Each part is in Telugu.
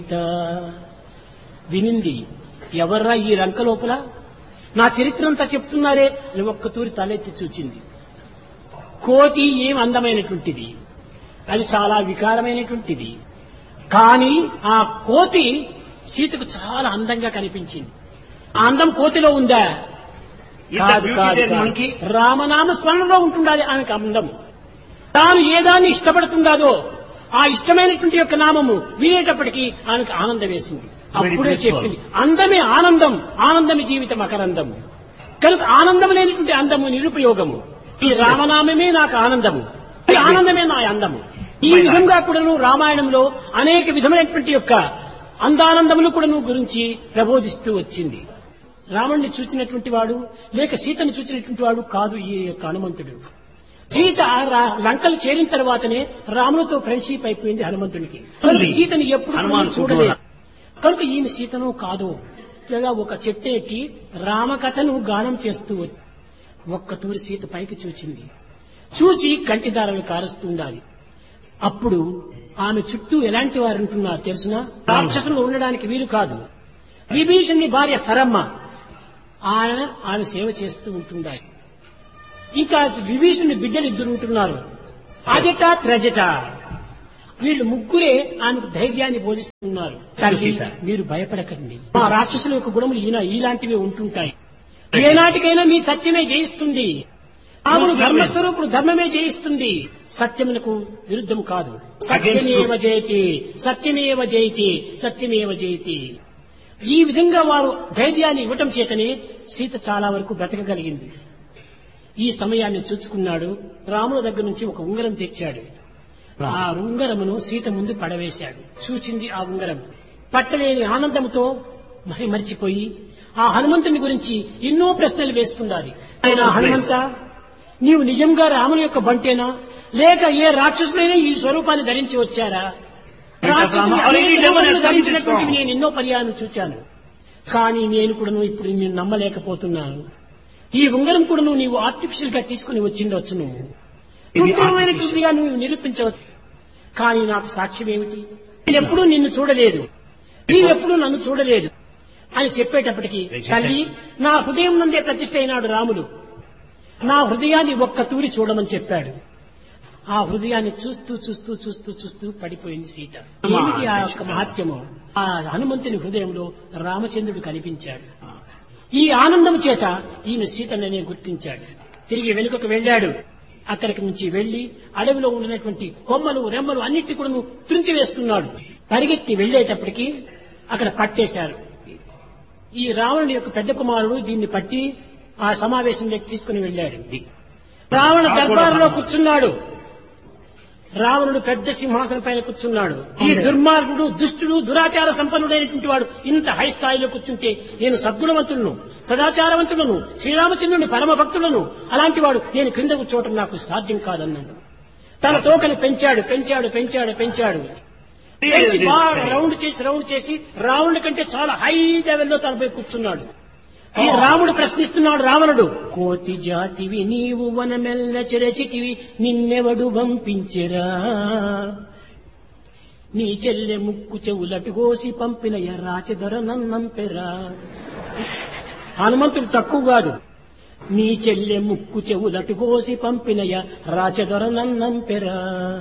వినింది. ఎవర్రా ఈ రంక లోపల, నా చరిత్ర అంతా చెప్తున్నారే అని ఒక్కతూరి తలెత్తి చూచింది. కోతి ఏం అందమైనటువంటిది, అది చాలా వికారమైనటువంటిది. కానీ ఆ కోతి సీతకు చాలా అందంగా కనిపించింది. ఆ అందం కోతిలో ఉందా? కాదు, కాదు, కాదు. రామనామ స్మరణలో ఉంటుండాలి ఆమెకు అందం. తాను ఏదాన్ని ఇష్టపడుతుందో ఆ ఇష్టమైనటువంటి యొక్క నామము వినేటప్పటికీ ఆమెకు ఆనందం వేసింది. అప్పుడే చెప్పింది, అందమే ఆనందం, ఆనందమే జీవితం అకరందం. కనుక ఆనందం లేనిటువంటి అందము నిరుపయోగము. ఈ రామనామమే నాకు ఆనందము, ఈ ఆనందమే నా అందము. ఈ విధంగా కూడాను రామాయణంలో అనేక విధమైనటువంటి యొక్క అందానందములు కూడాను గురించి ప్రబోధిస్తూ వచ్చింది. రాముణ్ణి చూచినటువంటి వాడు లేక సీతను చూచినటువంటి వాడు కాదు ఈ యొక్క హనుమంతుడు. సీత లంకలు చేరిన తర్వాతనే రాములతో ఫ్రెండ్షిప్ అయిపోయింది హనుమంతుడికి. సీతను ఎప్పుడు చూడలేదు కనుక ఈమె సీతను కాదు. ఒక చెట్టు ఎక్కి రామకథను గానం చేస్తూ వచ్చి ఒక్క తూరి సీత పైకి చూచింది. చూచి కంటిదారలు కారుస్తుండాలి. అప్పుడు ఆమె చుట్టూ ఎలాంటి వారు ఉంటున్నారు తెలుసునా? రాక్షసులు ఉండడానికి వీలు కాదు. విభీషణుని భార్య సరమ్మ ఆమె సేవ చేస్తూ ఉంటుండాలి. ఇంకా విభీషణుని బిడ్డలు ఇద్దరు ఉంటున్నారు, అజట త్రజట. వీళ్ళు ముగ్గురే ఆమెకు ధైర్యాన్ని బోధిస్తున్నారు. మీరు భయపడకండి, ఆ రాక్షసుల యొక్క గుణములు ఇలాంటివే ఉంటుంటాయి. ఏనాటికైనా మీ సత్యమే జయిస్తుంది. రాముడు ధర్మస్వరూపుడు, ధర్మమే జయిస్తుంది. సత్యమునకు విరుద్ధం కాదు. సత్యమేవ జయతి, సత్యమేవ జయతి, సత్యమేవ జయతి. ఈ విధంగా వారు ధైర్యాన్ని ఇవ్వటం చేతనే సీత చాలా వరకు బ్రతకగలిగింది. ఈ సమయాన్ని చూచుకున్నాడు. రాముల దగ్గర నుంచి ఒక ఉంగరం తెచ్చాడు. ఆ ఉంగరమును సీత ముందు పడవేశాడు. చూచింది ఆ ఉంగరం. పట్టలేని ఆనందంతో మరిచిపోయి ఆ హనుమంతుని గురించి ఎన్నో ప్రశ్నలు వేస్తుండాలి. ఆయన హనుమంత, నీవు నిజంగా రాముని యొక్క బంటేనా లేక ఏ రాక్షసులైనా ఈ స్వరూపాన్ని ధరించి వచ్చారా? ధరించినటువంటి నేను ఎన్నో పర్యాలను చూచాను. కానీ నేను కూడా ఇప్పుడు నేను నమ్మలేకపోతున్నాను. ఈ ఉంగరం కూడా నీవు ఆర్టిఫిషియల్ గా తీసుకుని వచ్చిండవచ్చు, నువ్వు కృత్రిమమైనటువంటిగా నువ్వు నిరూపించవచ్చు. కానీ నాకు సాక్ష్యం ఏమిటి? నేనెప్పుడూ నిన్ను చూడలేదు, నీవెప్పుడూ నన్ను చూడలేదు అని చెప్పేటప్పటికీ, తల్లి నా హృదయం నందే ప్రతిష్ఠ అయినాడు రాముడు, నా హృదయాన్ని ఒక్క తూరి చూడమని చెప్పాడు. ఆ హృదయాన్ని చూస్తూ చూస్తూ చూస్తూ చూస్తూ పడిపోయింది సీత. ఏమిటి ఆ యొక్క మహత్యము? ఆ హనుమంతుని హృదయంలో రామచంద్రుడు కనిపించాడు. ఈ ఆనందం చేత ఈయన సీతనే గుర్తించాడు. తిరిగి వెనుకకు వెళ్ళాడు. అక్కడికి నుంచి వెళ్లి అడవిలో ఉన్నటువంటి కొమ్మలు రెమ్మలు అన్నిటి కూడా తుంచి వేస్తున్నాడు. పరిగెత్తి వెళ్లేటప్పటికీ అక్కడ పట్టేశారు. ఈ రావణుడి యొక్క పెద్ద కుమారుడు దీన్ని పట్టి ఆ సమావేశంలోకి తీసుకుని వెళ్ళాడు. రావణ దర్బారులో కూర్చున్నాడు. రావణుడు పెద్ద సింహాసనం పైన కూర్చున్నాడు. ఈ దుర్మార్గుడు, దుష్టుడు, దురాచార సంపన్నుడైనటువంటి వాడు ఇంత హై స్థాయిలో కూర్చుంటే నేను సద్గుణవంతులను, సదాచారవంతులను, శ్రీరామచంద్రుని పరమ భక్తులను, అలాంటి వాడు నేను క్రింద కూర్చోవటం నాకు సాధ్యం కాదన్నాడు. తన తోకను పెంచాడు పెంచాడు పెంచాడు పెంచాడు పెంచి బాగా రౌండ్ చేసి రావణుడి కంటే చాలా హై లెవెల్లో తనపై కూర్చున్నాడు. ఈ రాముడు ప్రశ్నిస్తున్నాడు. రావణుడు, కోతి జాతివి నీవు వనమెల్ల చెరచితివి, నిన్నెవడు పంపించెరా? నీ చెల్లె ముక్కు చెవులటు కోసి పంపిన రాచదొర నన్నంపెరా. హనుమంతుడు తక్కువ కాదు. నీ చెల్లె ముక్కు చెవులటు కోసి పంపిన రాచదొర నన్నంపెరా.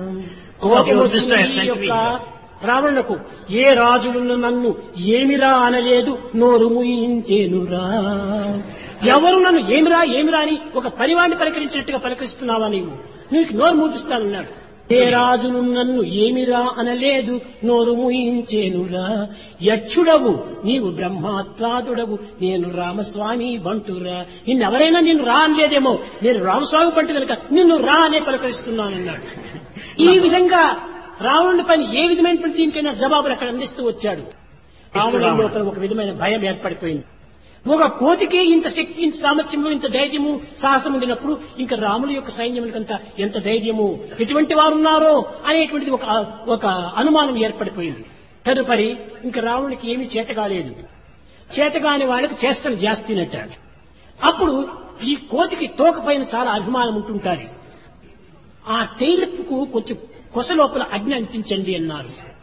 రావణులకు ఏ రాజులను నన్ను ఏమిరా అనలేదు, నోరు ముయించేనురా. ఎవరు నన్ను ఏమిరా ఏమిరా అని ఒక పరివాణ్ణి పలకరించినట్టుగా పలకరిస్తున్నావా నీవు? నీకు నోరు మూపిస్తానన్నాడు. ఏ రాజును నన్ను ఏమిరా అనలేదు, నోరు ముయించేనురా. యక్షుడవు నీవు, బ్రహ్మాత్వాదుడవు, నేను రామస్వామి బంటురా. నిన్నెవరైనా నిన్ను రా అనలేదేమో, నేను రామస్వామి బంటు కనుక నిన్ను రా అనే పలకరిస్తున్నానన్నాడు. ఈ విధంగా రావణుడి పైన ఏ విధమైనటువంటి దీనికైనా జవాబులు అక్కడ అందిస్తూ వచ్చాడు. రావణుడి లోపల ఒక విధమైన భయం ఏర్పడిపోయింది. ఒక కోతికి ఇంత శక్తి, ఇంత సామర్థ్యము, ఇంత ధైర్యము, సాహసం ఉండినప్పుడు ఇంకా రాముల యొక్క సైన్యములకంతా ఎంత ధైర్యము, ఎటువంటి వారు ఉన్నారో అనేటువంటిది ఒక అనుమానం ఏర్పడిపోయింది. తదుపరి ఇంకా రావణుడికి ఏమీ చేత కాలేదు. చేతగాని వాళ్ళకి చేష్టలు జాస్తినట్టాడు. అప్పుడు ఈ కోతికి తోక పైన చాలా అభిమానం ఉంటుంటారు. ఆ తేలుపుకు కొంచెం కొస లోపల అగ్ని అంటించండి అన్నారు.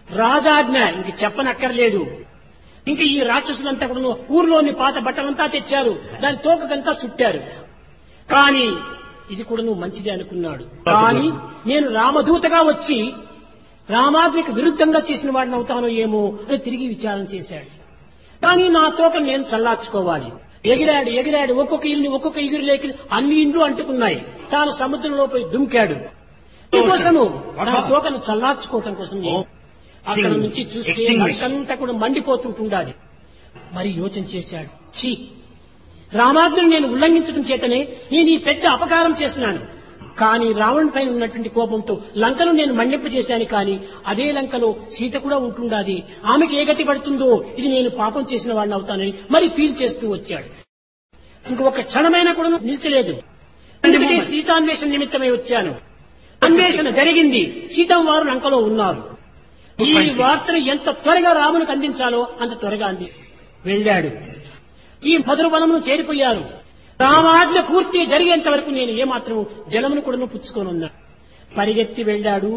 రాజాజ్ఞ ఇంక చెప్పనక్కర్లేదు. ఇంక ఈ రాక్షసులంతా కూడా ఊర్లోని పాత బట్టలంతా తెచ్చారు, దాని తోకకంతా చుట్టారు. కానీ ఇది కూడా నువ్వు మంచిదే అనుకున్నాడు. కానీ నేను రామదూతగా వచ్చి రామాజ్ఞకు విరుద్ధంగా చేసిన వాడిని అవుతానో ఏమో అని తిరిగి విచారం చేశాడు. కానీ నా తోకను నేను చల్లార్చుకోవాలి. ఎగిరాడు ఎగిరాడు, ఒక్కొక్క ఇల్లు ఒక్కొక్క ఇగురులేకి అన్ని ఇండ్లు అంటుకున్నాయి. తాను సముద్రంలో పోయి దుంకాడు. దీనికోసము నా తోకను చల్లార్చుకోవటం కోసం అక్కడ నుంచి చూస్తే అంతా కూడా మండిపోతుంటుండాలి. మరి యోచన చేశాడు, ఛీ, రామాజ్ఞను నేను ఉల్లంఘించడం చేతనే నేను ఈ పెద్ద అపకారం చేసినాను. కానీ రావణుడి పైన ఉన్నటువంటి కోపంతో లంకను నేను మండింపజేశాను. కానీ అదే లంకలో సీత కూడా ఉంటుండాది, ఆమెకి ఏ గతి పడుతుందో, ఇది నేను పాపం చేసిన వాడిని అవుతానని మరి ఫీల్ చేస్తూ వచ్చాడు. ఇంకొక క్షణమైనా కూడా నిలిచలేదు. ఎందుకంటే సీతాన్వేషణ నిమిత్తమై వచ్చాను. అన్వేషణ జరిగింది, సీతం వారు లంకలో ఉన్నారు. ఈ వార్తను ఎంత త్వరగా రామునికి అందించాలో అంత త్వరగా వెళ్ళాడు. ఈ మధుర వనమును చేరిపోయారు. రామాజ్ఞ పూర్తి జరిగేంత వరకు నేను ఏమాత్రం జలమును కూడా పుచ్చుకొని ఉన్నాను. పరిగెత్తి వెళ్ళాడు.